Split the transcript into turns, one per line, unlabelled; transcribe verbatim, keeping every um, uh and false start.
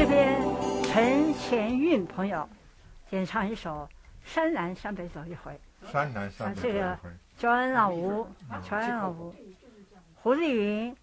边陈前韵朋友演唱一首《山南山北走一回》。
山南山北走一回。
这个焦恩老吴，焦恩老吴，胡丽云